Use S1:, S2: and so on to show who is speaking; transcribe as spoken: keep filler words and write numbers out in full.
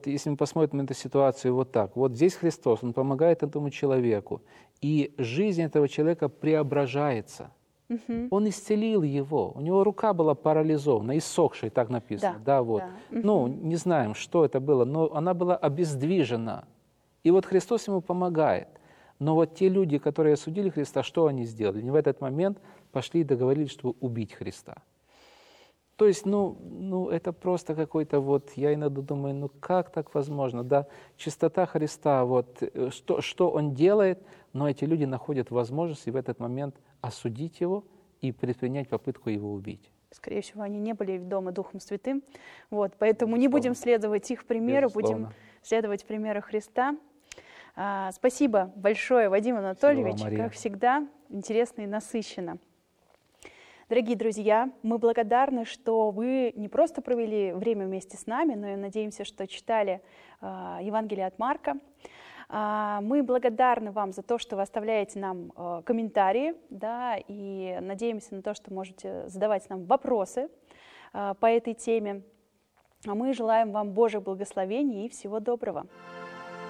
S1: если мы посмотрим на эту ситуацию вот так, вот здесь Христос, Он помогает этому человеку, и жизнь этого человека преображается.
S2: Мгм.
S1: Он исцелил его, у него рука была парализована, иссохшей, так написано.
S2: Да,
S1: вот.
S2: да.
S1: Ну,
S2: Мгм.
S1: не знаем, что это было, но она была обездвижена. И вот Христос ему помогает. Но вот те люди, которые осудили Христа, что они сделали? Они в этот момент пошли и договорились, чтобы убить Христа. То есть, ну, ну это просто какой-то вот, я иногда думаю, ну как так возможно? Да, чистота Христа, вот, э, что, что Он делает, но эти люди находят возможность и в этот момент осудить Его и предпринять попытку Его убить.
S2: Скорее всего, они не были ведомы Духом Святым. Вот, поэтому не
S1: Безусловно.
S2: будем следовать их примеру, будем
S1: Безусловно.
S2: следовать примеру Христа. А, спасибо большое, Вадим Анатольевич,
S1: Мария.
S2: как всегда, интересно и насыщенно. Дорогие друзья, мы благодарны, что вы не просто провели время вместе с нами, но и надеемся, что читали э, Евангелие от Марка. А, мы благодарны вам за то, что вы оставляете нам э, комментарии, да, и надеемся на то, что можете задавать нам вопросы э, по этой теме. А мы желаем вам Божьих благословений и всего доброго.